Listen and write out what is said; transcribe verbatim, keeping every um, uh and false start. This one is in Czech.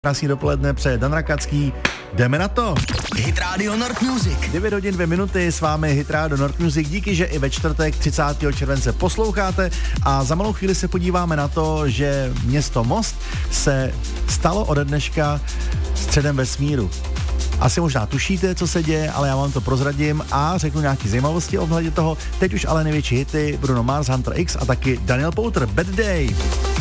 Krásný dopoledne, přeje Dan Rakacký. Jdeme na to. Hit Radio Nord Music. devět hodin dvě minuty, s vámi Hit Radio Nord Music. Díky, že i ve čtvrtek třicátého července posloucháte a za malou chvíli se podíváme na to, že město Most se stalo ode dneška středem vesmíru. Asi možná tušíte, co se děje, ale já vám to prozradím a řeknu nějaký zajímavosti ohledně toho. Teď už ale největší hity Bruno Mars, Hunter X a taky Daniel Powter, Bad Day.